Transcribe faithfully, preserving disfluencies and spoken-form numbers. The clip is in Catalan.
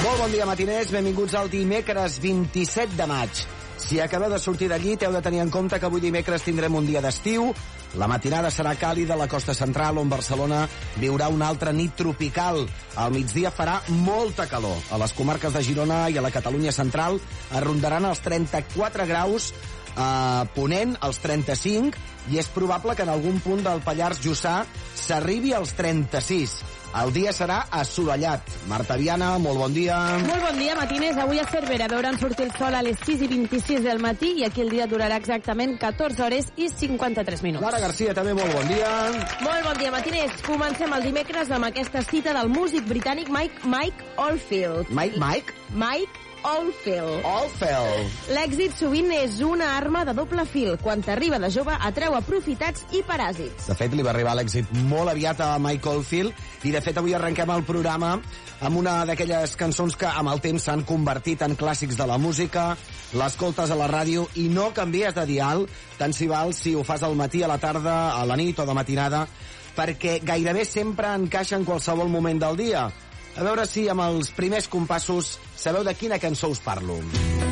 Molt bon dia, matiners. Benvinguts al dimecres vint-i-set de maig. Si acabeu de sortir del llit, heu de tenir en compte que avui dimecres tindrem un dia d'estiu. La matinada serà càlida a la costa central, on Barcelona viurà una altra nit tropical. Al migdia farà molta calor. A les comarques de Girona i a la Catalunya central es rondaran els trenta-quatre graus, a Ponent els trenta-cinc, i és probable que en algun punt del Pallars Jussà s'arribi als trenta-sis. El dia serà assolellat. Marta Viana, molt bon dia. Molt bon dia, matiners. Avui a Cervera veuran sortir el sol a les sis i vint-i-sis del matí i aquí el dia durarà exactament catorze hores i cinquanta-tres minuts. Lara Garcia, també molt bon dia. Molt bon dia, matiners. Comencem el dimecres amb aquesta cita del músic britànic Mike, Mike Oldfield. Mike, Mike? Mike Oldfield. Oldfield. L'èxit sovint és una arma de doble fil. Quan t'arriba de jove, atreu aprofitats i paràsits. De fet, li va arribar l'èxit molt aviat a Mike Oldfield i, de fet, avui arrenquem el programa amb una d'aquelles cançons que amb el temps s'han convertit en clàssics de la música. L'escoltes a la ràdio i no canvies de dial, tant si val si ho fas al matí, a la tarda, a la nit o de matinada, perquè gairebé sempre encaixa en qualsevol moment del dia. A veure si amb els primers compassos sabeu de quina cançó us parlo.